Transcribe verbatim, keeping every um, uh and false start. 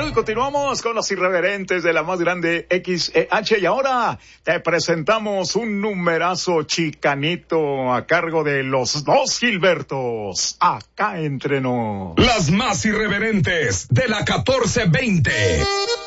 Bueno, y continuamos con los irreverentes de la más grande X E H y ahora te presentamos un numerazo chicanito a cargo de los dos Gilbertos, acá entre nos. Las más irreverentes de la catorce veinte.